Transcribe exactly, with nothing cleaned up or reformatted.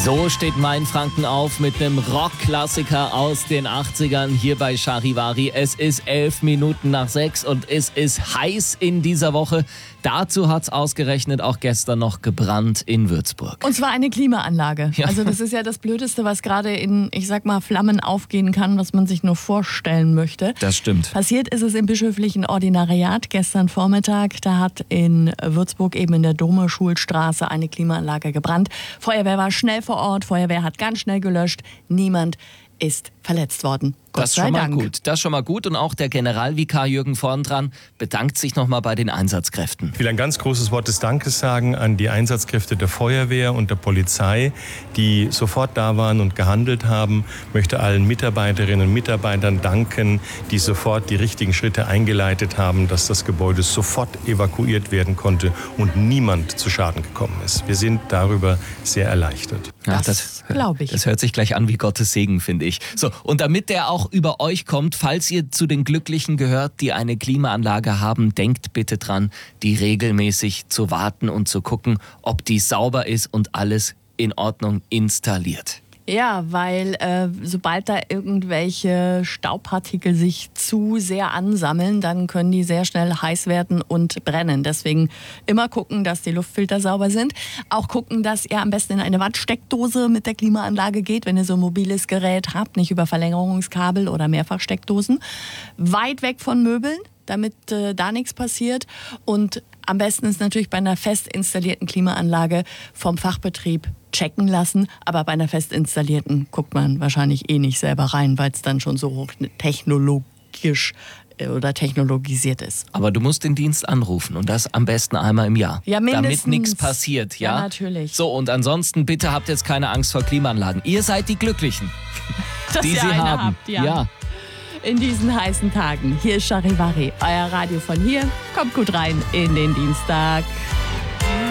So steht Mainfranken auf mit einem Rockklassiker aus den achtzigern hier bei Charivari. Es ist elf Minuten nach sechs und es ist heiß in dieser Woche. Dazu hat es ausgerechnet auch gestern noch gebrannt in Würzburg. Und zwar eine Klimaanlage. Ja. Also das ist ja das Blödeste, was gerade in, ich sag mal, Flammen aufgehen kann, was man sich nur vorstellen möchte. Das stimmt. Passiert ist es im bischöflichen Ordinariat gestern Vormittag. Da hat in Würzburg eben in der Domeschulstraße eine Klimaanlage gebrannt. Feuerwehr war schnell vor Ort, Feuerwehr hat ganz schnell gelöscht. Niemand ist verletzt worden. Gott das ist sei schon mal Dank. gut. Das ist schon mal gut. Und auch der Generalvikar Jürgen Vorndran bedankt sich nochmal bei den Einsatzkräften. Ich will ein ganz großes Wort des Dankes sagen an die Einsatzkräfte der Feuerwehr und der Polizei, die sofort da waren und gehandelt haben. Ich möchte allen Mitarbeiterinnen und Mitarbeitern danken, die sofort die richtigen Schritte eingeleitet haben, dass das Gebäude sofort evakuiert werden konnte und niemand zu Schaden gekommen ist. Wir sind darüber sehr erleichtert. Das, das glaube ich. Das hört sich gleich an wie Gottes Segen, finde ich. So, und damit der auch über euch kommt, falls ihr zu den Glücklichen gehört, die eine Klimaanlage haben, denkt bitte dran, die regelmäßig zu warten und zu gucken, ob die sauber ist und alles in Ordnung installiert. Ja, weil äh, sobald da irgendwelche Staubpartikel sich zu sehr ansammeln, dann können die sehr schnell heiß werden und brennen. Deswegen immer gucken, dass die Luftfilter sauber sind. Auch gucken, dass ihr am besten in eine Wandsteckdose mit der Klimaanlage geht, wenn ihr so ein mobiles Gerät habt, nicht über Verlängerungskabel oder Mehrfachsteckdosen. Weit weg von Möbeln, damit äh, da nichts passiert. Und am besten ist natürlich bei einer fest installierten Klimaanlage vom Fachbetrieb checken lassen. Aber bei einer fest installierten guckt man wahrscheinlich eh nicht selber rein, weil es dann schon so hochtechnologisch oder technologisiert ist. Aber du musst den Dienst anrufen und das am besten einmal im Jahr. Ja, mindestens. Damit nichts passiert. Ja? Ja, natürlich. So, und ansonsten bitte habt jetzt keine Angst vor Klimaanlagen. Ihr seid die Glücklichen, Dass die ihr sie eine haben. habt, ja. ja. In diesen heißen Tagen. Hier ist Charivari, euer Radio von hier. Kommt gut rein in den Dienstag.